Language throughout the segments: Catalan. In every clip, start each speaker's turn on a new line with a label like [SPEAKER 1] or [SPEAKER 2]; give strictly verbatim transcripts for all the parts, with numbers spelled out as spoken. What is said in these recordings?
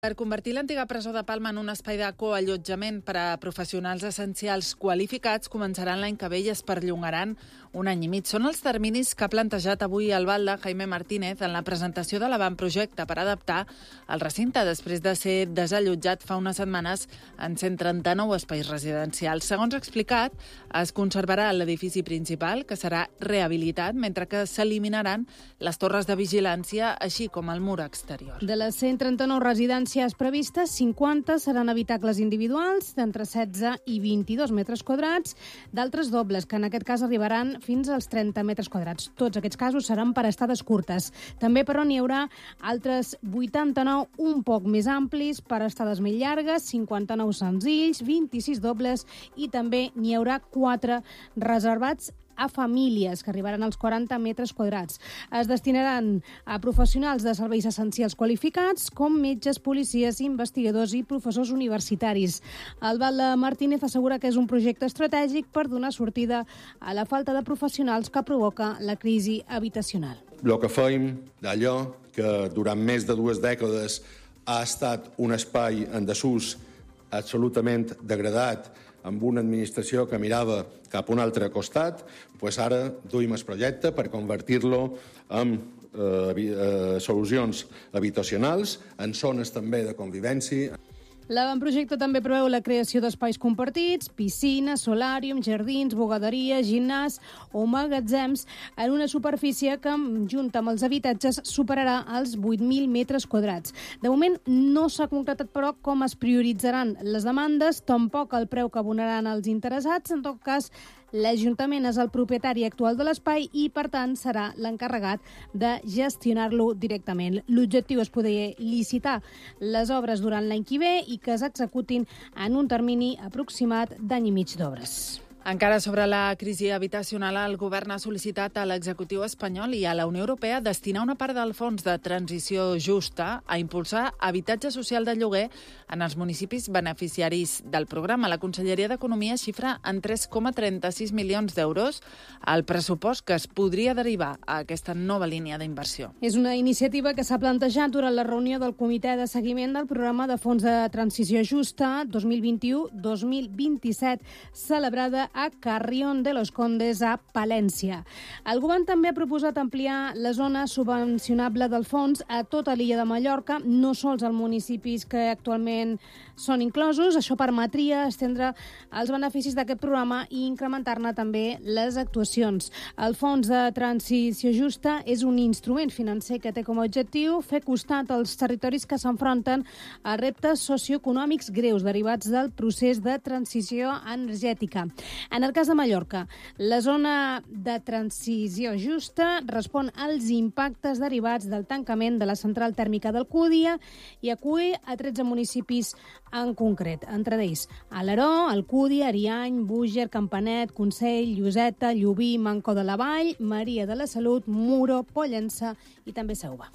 [SPEAKER 1] Per convertir l'antiga presó de Palma en un espai de coallotjament per a professionals essencials qualificats, començaran l'any que ve i es perllongaran un any i mig. Són els terminis que ha plantejat avui el Valde Jaime Martínez en la presentació de l'avantprojecte per adaptar el recinte després de ser desallotjat fa unes setmanes en cent trenta-nou espais residencials. Segons ha explicat, es conservarà l'edifici principal, que serà rehabilitat, mentre que s'eliminaran les torres de vigilància, així com el mur exterior.
[SPEAKER 2] De les cent trenta-nou residències previstes, cinquanta seran habitacles individuals d'entre setze i vint-i-dos metres quadrats, d'altres dobles, que en aquest cas arribaran fins als trenta metres quadrats. Tots aquests casos seran per estades curtes. També, però, n'hi haurà altres vuitanta-nou un poc més amplis per estades més llargues, cinquanta-nou senzills, vint-i-sis dobles i també n'hi haurà quatre reservats a famílies, que arribaran als quaranta metres quadrats. Es destinaran a professionals de serveis essencials qualificats, com metges, policies, investigadors i professors universitaris. El Valde Martínez assegura que és un projecte estratègic per donar sortida a la falta de professionals que provoca la crisi habitacional.
[SPEAKER 3] El que fèiem d'allò que durant més de dues dècades ha estat un espai en desús absolutament degradat, amb una administració que mirava cap a un altre costat, doncs ara duim el projecte per convertir-lo en eh, eh, solucions habitacionals, en zones també de convivència.
[SPEAKER 2] L'avantprojecte també preveu la creació d'espais compartits, piscines, solàrium, jardins, bugaderia, gimnàs o magatzems en una superfície que, junt amb els habitatges, superarà els vuit mil metres quadrats. De moment no s'ha concretat, però, com es prioritzaran les demandes, tampoc el preu que abonaran els interessats. En tot cas, l'Ajuntament és el propietari actual de l'espai i, per tant, serà l'encarregat de gestionar-lo directament. L'objectiu és poder licitar les obres durant l'any que ve i que s'executin en un termini aproximat d'any i mig d'obres.
[SPEAKER 1] Encara sobre la crisi habitacional, el govern ha sol·licitat a l'executiu espanyol i a la Unió Europea destinar una part del fons de transició justa a impulsar habitatge social de lloguer en els municipis beneficiaris del programa. La Conselleria d'Economia xifra en tres coma trenta-sis milions d'euros el pressupost que es podria derivar a aquesta nova línia d'inversió.
[SPEAKER 2] És una iniciativa que s'ha plantejat durant la reunió del Comitè de Seguiment del Programa de Fons de Transició Justa dos mil vint-i-u dos mil vint-i-set, celebrada a Carrión de los Condes, a Palència. El govern també ha proposat ampliar la zona subvencionable del fons a tota l'illa de Mallorca, no sols als municipis que actualment són inclosos. Això permetria estendre els beneficis d'aquest programa i incrementar-ne també les actuacions. El Fons de Transició Justa és un instrument financer que té com a objectiu fer costat als territoris que s'enfronten a reptes socioeconòmics greus derivats del procés de transició energètica. En el cas de Mallorca, la zona de transició justa respon als impactes derivats del tancament de la central tèrmica d'Alcúdia i acull a tretze municipis en concret, entre ells Alaró, Alcúdia, Ariany, Búger, Campanet, Consell, Lloseta, Llubí, Mancor de la Vall, Maria de la Salut, Muro, Pollença i també Selva.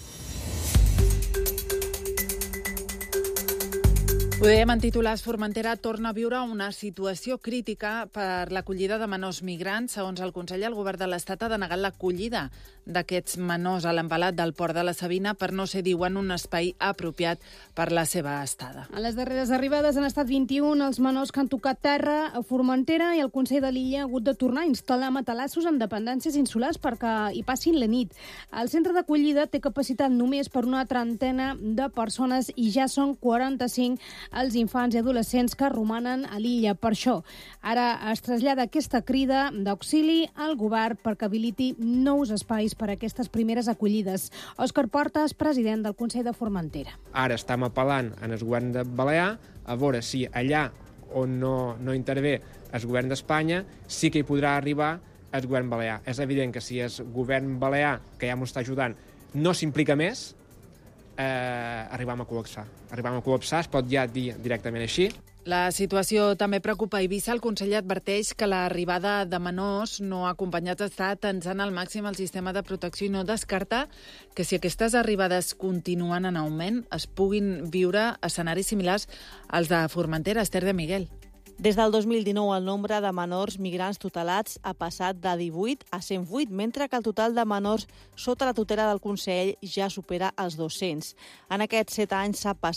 [SPEAKER 1] Ho dèiem en titulars, Formentera torna a viure una situació crítica per l'acollida de menors migrants. Segons el Consell, el govern de l'Estat ha denegat l'acollida d'aquests menors a l'embalat del Port de la Sabina per no ser, diuen, un espai apropiat per la seva estada.
[SPEAKER 2] A les darreres arribades han estat vint-i-un els menors que han tocat terra a Formentera i el Consell de l'illa ha hagut de tornar a instal·lar matalassos en dependències insulars perquè hi passin la nit. El centre d'acollida té capacitat només per una trentena de persones i ja són quaranta-cinc els infants i adolescents que romanen a l'illa. Per això, ara es trasllada aquesta crida d'auxili al govern perquè habiliti nous espais per a aquestes primeres acollides. Òscar Portas, president del Consell de Formentera.
[SPEAKER 4] Ara estem apel·lant en el govern de Balear a veure si allà on no, no intervé el govern d'Espanya sí que hi podrà arribar el govern balear. És evident que si el govern balear, que ja m'ho està ajudant, no s'implica més, Eh, arribam a col·lapsar. Arribam a col·lapsar, es pot ja dir directament així.
[SPEAKER 1] La situació també preocupa a Eivissa. El conseller adverteix que l'arribada de menors no acompanyats està tensant al màxim el sistema de protecció i no descarta que si aquestes arribades continuen en augment es puguin viure escenaris similars als de Formentera. Esther de Miguel.
[SPEAKER 5] Des del dos mil dinou, el nombre de menors migrants tutelats ha passat de divuit a cent vuit, mentre que el total de menors sota la tutela del Consell ja supera els dos-cents. En aquests set anys s'ha passat